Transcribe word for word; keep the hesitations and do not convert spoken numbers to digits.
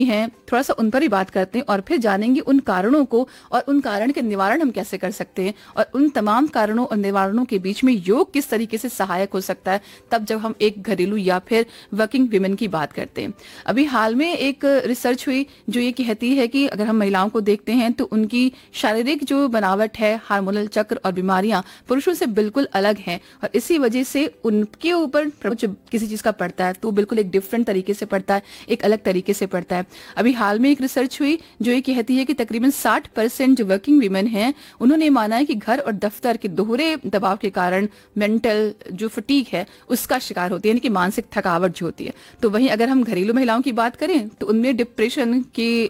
हैं, थोड़ा सा उन पर ही बात करते हैं और फिर जानेंगे उन कारणों को और उन कारण के निवारण हम कैसे कर सकते हैं और उन तमाम कारणों और निवारणों के बीच में योग किस तरीके से सहायक हो सकता है तब जब हम एक घरेलू या फिर वर्किंग विमेन की बात करते हैं। अभी हाल में एक रिसर्च हुई जो ये कहती है कि अगर हम महिलाओं को देखते हैं तो उनकी शारीरिक जो बनावट है, हार्मोनल चक्र और बीमारियां पुरुषों से बिल्कुल अलग हैं और इसी वजह से उनके ऊपर प्रभाव किसी चीज का पड़ता है तो बिल्कुल एक डिफरेंट तरीके से पड़ता है, एक अलग तरीके से पड़ता है। अभी हाल में एक रिसर्च हुई जो ये कहती है कि तकरीबन साठ परसेंट जो वर्किंग वीमेन हैं उन्होंने माना है कि घर और दफ्तर के दोहरे दबाव के कारण मेंटल जो फटीग है उसका शिकार होती है, यानी कि मानसिक थकावट जो होती है। तो वहीं अगर हम घरेलू महिलाओं की बात करें तो उनमें डिप्रेशन की